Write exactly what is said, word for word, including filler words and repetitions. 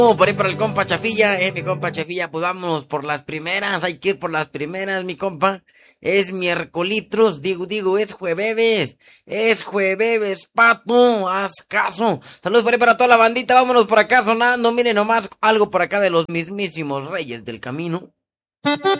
Por ahí para el compa Chafilla, eh, mi compa Chafilla, pues vámonos por las primeras, hay que ir por las primeras, mi compa. Es miércolitros, digo, digo, es jueves, es jueves, pato, haz caso. Saludos por ahí para toda la bandita, vámonos por acá sonando, miren nomás algo por acá de los mismísimos reyes del camino.